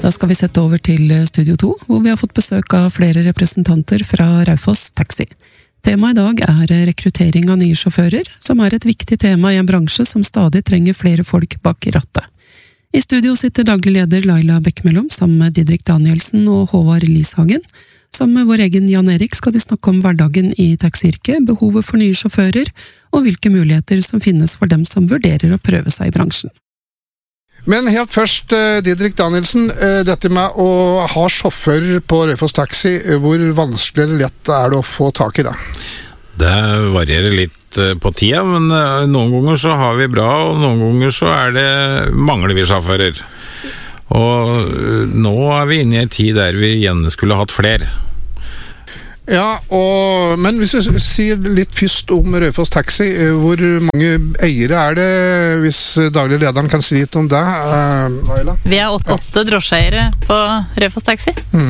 Da skal vi sette over til Studio 2, hvor vi har fått besøk av flere representanter fra Raufoss Taxi. Temaet i dag er rekruttering av nye sjåfører, som er et viktig tema i en bransje som stadig trenger flere folk bak rattet. I studio sitter daglig leder Laila Bekkemellom sammen med Didrik Danielsen og Håvard Lishagen. Sammen med vår egen Jan Erik skal de snakke om hverdagen i taxiyrket, behovet for nye sjåfører og hvilke muligheter som finnes for dem som vurderer å prøve seg i bransjen. Men helt først, Didrik Danielsen, dette med å ha sjåfør på Raufoss Taxi, hvor vanskelig eller lett er det å få tak i det? Det varierer litt på tida, men noen ganger så har vi bra, og noen ganger så mangler vi sjåfører. Og nå er vi inne i en tid der vi gjerne skulle hatt flere. Ja, men hvis vi sier litt først om Raufoss Taxi, hvor mange eiere er det, hvis daglig lederen kan si litt om det, Laila? Vi har 8 drosjeeiere på Raufoss Taxi.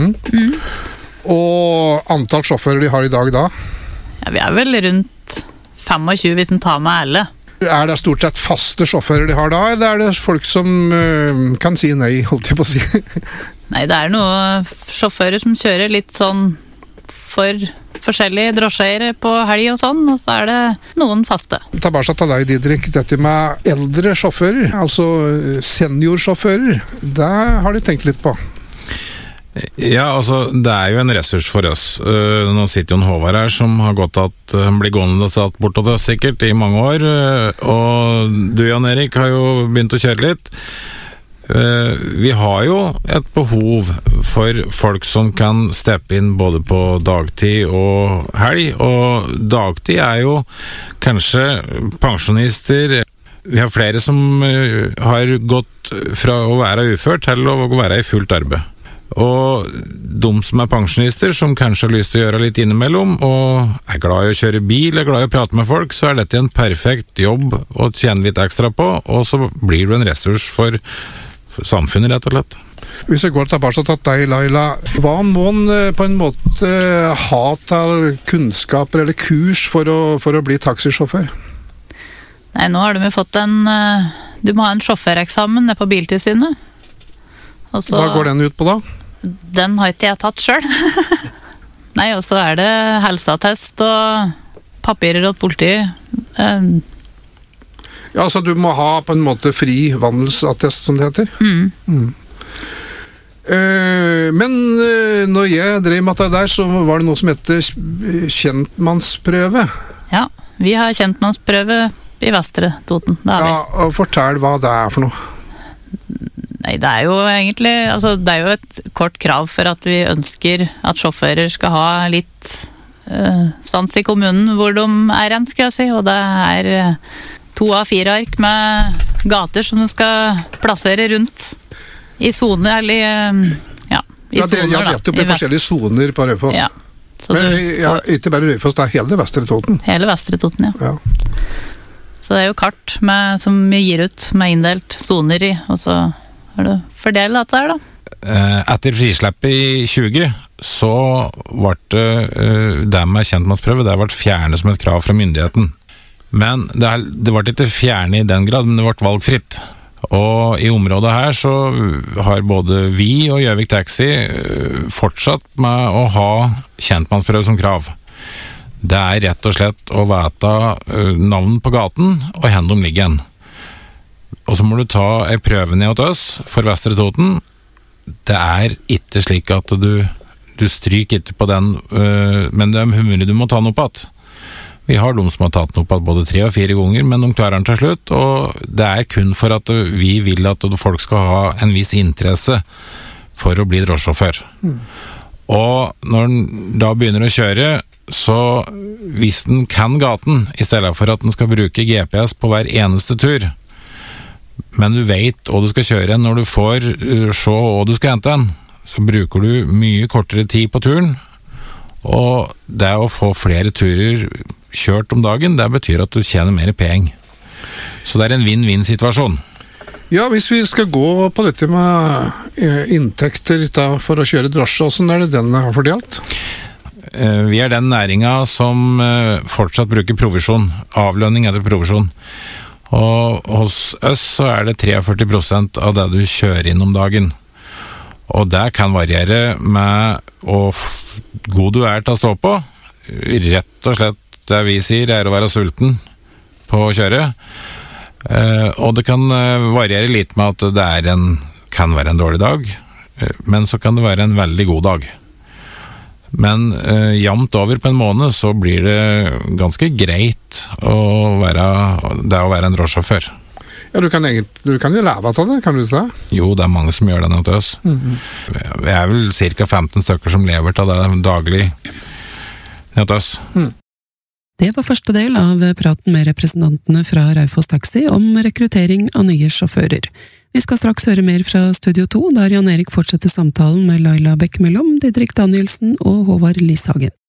Og antall sjåfører de har i dag da? Ja, vi er vel rundt 25 hvis en tar med alle. Er det stort sett faste sjåfører de har da, eller er det folk som kan si nei, holdt jeg på å si? Nei, det er noen sjåfører som kjører litt sånn for forskjellige drosjeeiere på helg og sånn, og så er det noen faste. Tilbake til deg, Didrik, dette med eldre sjåfører, altså seniorsjåfører, det har de tenkt litt på. Ja, altså, det er jo en ressurs for oss. Nå sitter jo en Håvard her som har gått at han blir gående og satt bort til oss sikkert i mange år, og du, Jan Erik, har jo begynt å kjøre litt. Vi har jo et behov for folk som kan steppe inn både på dagtid og helg, og dagtid er jo kanskje pensjonister. Vi har flere som har gått fra å være uført til å være i fullt arbeid. Og de som er pensjonister, som kanskje har lyst til å gjøre litt innimellom, og er glad i å kjøre bil, er glad i å prate med folk, så er dette en perfekt jobb å tjene litt ekstra på, og så blir du en ressurs for samfunnet, rett og slett. Hvis jeg går tilbake til deg, Laila, hva må en på en måte ha til kunnskaper eller kurs for å bli taxisjåfør? Nei, nå har de fått du må ha en sjåføreksamen nede på Biltilsynet. Også, hva går den ut på da? Den har ikke jeg tatt selv. Nei, og så er det helseattest og papirer og politiet. Ja, så du må ha på en måte fri vandelsattest, som det heter. Men når jeg drev med det der, så var det noe som heter kjentmannsprøve. Ja, vi har kjentmannsprøve i Vestre Toten. Ja, og fortell hva det er for noe. Nei, det er jo egentlig, altså det er jo et kort krav for at vi ønsker at sjåfører skal ha litt stans i kommunen hvor de er hen, skal jeg si, og det er 2 A4-ark med gater som du skal plassere rundt i zoner, eller i zoner da. Ja, det er forskjellige zoner på Raufoss. Ja. Men ikke bare Raufoss, det er hele Vestre Toten. Hele Vestre Toten, ja. Så det er jo kart som vi gir ut med inndelt zoner i, og så har du fordelt dette her da. Etter frisleppet i 20, så ble det med kjentmannsprøve, det ble fjernet som et krav fra myndigheten. Men det ble ikke fjernet i den grad, men det ble valgfritt. Og i området her så har både vi og Gjøvik Taxi fortsatt med å ha kjentmannsprøve som krav. Det er rett og slett å vite navn på gaten og hvor de ligger hen. Og så må du ta en prøve ned til oss for Vestre Toten. Det er ikke slik at du stryker ikke på den, men det er mulig du må ta noe på at. Vi har de som har tatt den opp både 3 og 4 ganger, men de klarer den til slutt, og det er kun for at vi vil at folk skal ha en viss interesse for å bli drosjesjåfør. Og når den da begynner å kjøre, så hvis den kan gaten, i stedet for at den skal bruke GPS på hver eneste tur, men du vet hva du skal kjøre når du får se hva du skal hente den, så bruker du mye kortere tid på turen, og det å få flere turer kjørt om dagen, det betyr at du tjener mer penger. Så det er en win-win-situasjon. Ja, hvis vi skal gå på dette med inntekter for å kjøre drosje, hvordan er det den har fordelt? Vi er den næringen som fortsatt bruker provisjon, avlønning etter provisjon. Og hos oss så er det 43% av det du kjører inn om dagen. Og det kan variere med hvor god du til å stå på. Rett og slett det vi sier å være sulten på å kjøre. Og det kan variere litt med at det kan være en dårlig dag, men så kan det være en veldig god dag. Men jevnt over på en måned så blir det ganske greit å være en drosjesjåfør. Ja, du kan jo leve av det, kan du ikke det? Jo, det mange som gjør det nå til oss. Vi vel cirka 15 stykker som lever til det daglig nå til oss. Det var første del av praten med representantene fra Raufoss Taxi om rekruttering av nye sjåfører. Vi skal straks høre mer fra Studio 2, der Jan Erik fortsetter samtalen med Laila Bekkemellom, Didrik Danielsen og Håvard Lishagen.